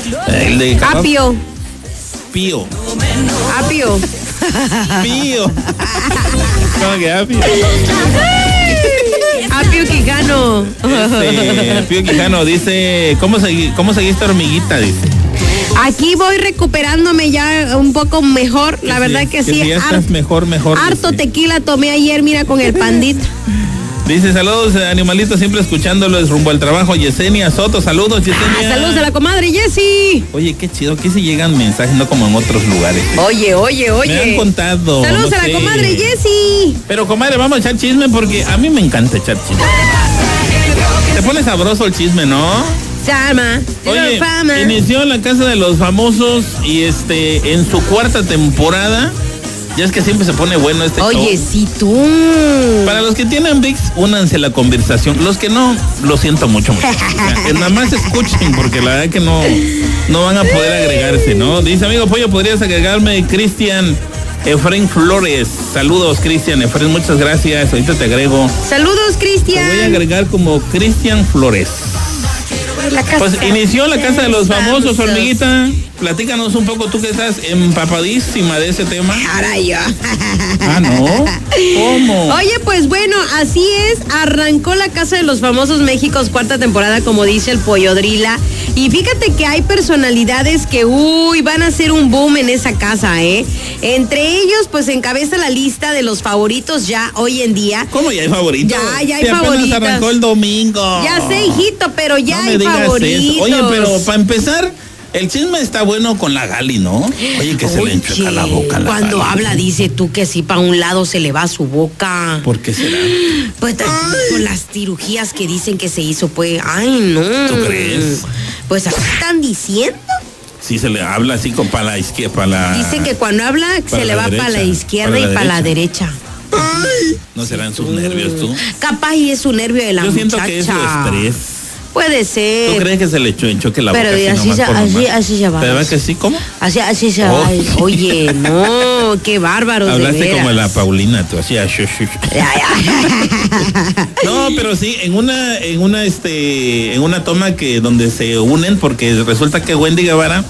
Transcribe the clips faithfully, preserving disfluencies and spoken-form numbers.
El de Cacao. Apio. Pío. Apio. Pío. ¿Cómo que Apio? Apio Quijano. Este, Pío Quijano dice, ¿cómo, segui, ¿cómo seguiste hormiguita? Dice. Aquí voy recuperándome ya un poco mejor, la que verdad sí, que, que sí. Si ya estás Har- mejor, mejor. Harto dice. tequila tomé ayer, mira, con el pandita. Dice, saludos, animalitos, siempre escuchándolos rumbo al trabajo. Yesenia Soto, saludos, Yesenia. Ah, saludos a la comadre Jessie. Oye, qué chido, aquí sí llegan mensajes, no como en otros lugares. Oye, oye, oye. Me han contado. Saludos no a la sé. comadre Jessie. Pero, comadre, vamos a echar chisme porque a mí me encanta echar chisme. Te pone sabroso el chisme, ¿no? Chama. Oye, fama. inició en la Casa de los Famosos y este, en su cuarta temporada. Ya es que siempre se pone bueno este Oye, show. sí, tú. Para los que tienen V I X, únanse a la conversación. Los que no, lo siento mucho. mucho. O sea, que nada más escuchen, porque la verdad que no, no van a poder agregarse, ¿no? Dice, amigo Pollo, ¿podrías agregarme Cristian Efraín Flores? Saludos, Cristian Efraín, muchas gracias. Ahorita te agrego. Saludos, Te Cristian. voy a agregar como Cristian Flores. La casa Pues inició la Casa de los Famosos, Famosos. hormiguita. Platícanos un poco, tú que estás empapadísima de ese tema. Ahora yo. Ah, ¿no? ¿Cómo? Oye, pues bueno, así es. Arrancó la Casa de los Famosos México, cuarta temporada, como dice el Pollo Drila. Y fíjate que hay personalidades que, uy, van a hacer un boom en esa casa, ¿eh? Entre ellos, pues encabeza la lista de los favoritos ya hoy en día. ¿Cómo ya hay favoritos? Ya, ya hay Si apenas favoritas. arrancó el domingo. Ya sé, hijito, pero ya no me hay digas favoritos. eso. Oye, pero para empezar, el chisme está bueno con la Gali, ¿no? Oye, que se le enchueca la boca a la Cuando Gali. habla, dice tú que sí, para un lado se le va su boca. ¿Por qué será? Pues con las cirugías que dicen que se hizo, pues, ay, no. ¿Tú crees? Pues así están diciendo. Sí, se le habla así con para la izquierda, para la... Dicen que cuando habla se le la va para la derecha, izquierda para la y para la derecha. ¿No serán sus nervios tú? Capaz y es su nervio de la Yo siento muchacha. que es su estrés. Puede ser. ¿Tú crees que se le echó enchoque la Pero boca? y así nomás se- por así- nomás? así se va. ¿Verdad que sí? ¿Cómo? Así, así se Oh. va. Oye, no, qué bárbaros de Hablaste veras. como la Paulina, tú hacías shu, shu, shu. Ya, ya. No, pero sí, en una, en una, este, en una toma que donde se unen, porque resulta que Wendy Guevara,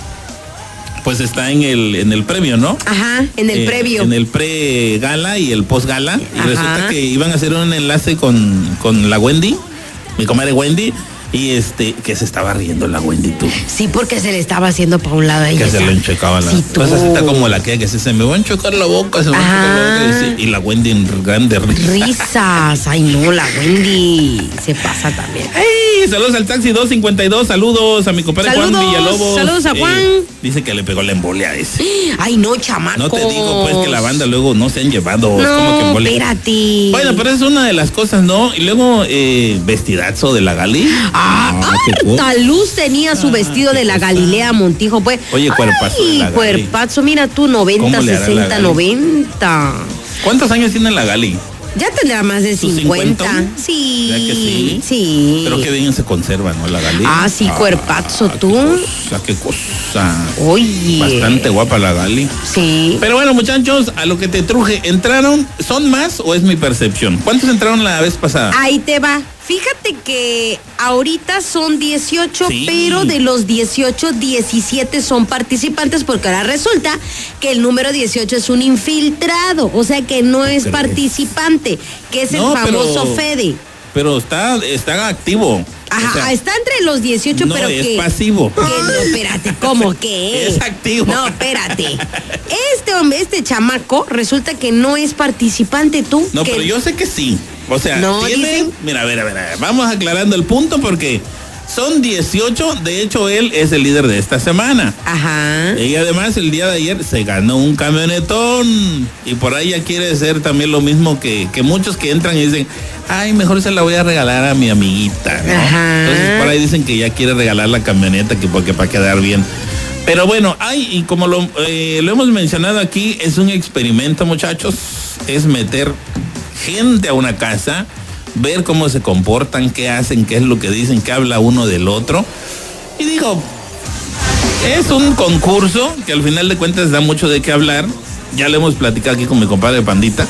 pues está en el, en el premio, ¿no? Ajá, en el Eh, previo. En el pre-gala y el post-gala. Y Ajá. resulta que iban a hacer un enlace con, con la Wendy, mi comadre Wendy, y este, que se estaba riendo la Wendy, tú. Sí, porque se le estaba haciendo para un lado a ella. Que se le enchecaba la Sí, tú. Pues así está como la que, que se, se me va a enchocar la boca, se me va a enchocar la boca. Y, sí, y la Wendy en grande risa. Risas. Ay, no, la Wendy se pasa también. ¡Ey! Saludos al taxi dos cincuenta y dos, saludos a mi compadre Juan Saludos, Villalobos. saludos a Juan. Dice que le pegó la embolia ese. Ay, no, chamaco. No te digo pues que la banda luego no se han llevado. No, es como que embolia. espérate. Bueno, pero es una de las cosas, ¿no? Y luego, eh, vestidazo de la Gali. Ah, Ah, ay, qué cool. Taluz tenía su Ah, vestido qué de la cosa. Galilea Montijo, pues. Oye, cuerpazo de la Ay, Gali. cuerpazo, mira tú, noventa, ¿Cómo le hará la sesenta, Gali? noventa. ¿Cuántos años tiene la Gali? Ya tendrá más de ¿Sus cincuenta. cincuenta? Sí. ¿Verdad que sí? Sí. Pero qué bien se conserva, ¿no? La Gali. Ah, sí, cuerpazo, tú. Qué cosa, qué cosa. Oye. Bastante guapa la Gali. Sí. Pero bueno, muchachos, a lo que te truje, ¿entraron? ¿Son más o es mi percepción? ¿Cuántos entraron la vez pasada? Ahí te va. Fíjate que ahorita son dieciocho, Sí. pero de los dieciocho, diecisiete son participantes, porque ahora resulta que el número dieciocho es un infiltrado, o sea que no es crees? participante, que es No, el famoso pero- Fede. Pero está, está activo. Ajá, O sea, está entre los dieciocho, no, pero es que... pasivo. Que no, espérate, ¿cómo que Es activo. No, espérate. Este hombre, este chamaco, resulta que no es participante, tú. No, que- pero yo sé que sí. O sea, No, tiene... dicen- Mira, a ver, a ver, a ver, vamos aclarando el punto porque son dieciocho. De hecho, él es el líder de esta semana. Ajá. Y además, el día de ayer se ganó un camionetón. Y por ahí ya quiere ser también lo mismo que, que muchos que entran y dicen, ay, mejor se la voy a regalar a mi amiguita, ¿no? Ajá. Entonces, por ahí dicen que ya quiere regalar la camioneta que porque para quedar bien. Pero bueno, hay, y como lo, eh, lo hemos mencionado aquí, es un experimento, muchachos. Es meter gente a una casa, ver cómo se comportan, qué hacen, qué es lo que dicen, qué habla uno del otro. Y digo, es un concurso que al final de cuentas da mucho de qué hablar. Ya lo hemos platicado aquí con mi compadre Pandita.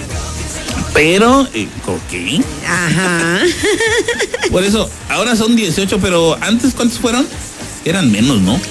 Pero, eh, ¿qué? Ajá. Por eso, ahora son dieciocho, pero antes, ¿cuántos fueron? Eran menos, ¿no?